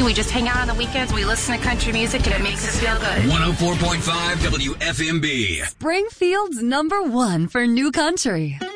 We just hang out on the weekends. We listen to country music, and it makes us feel good. 104.5 WFMB. Springfield's #1 for new country.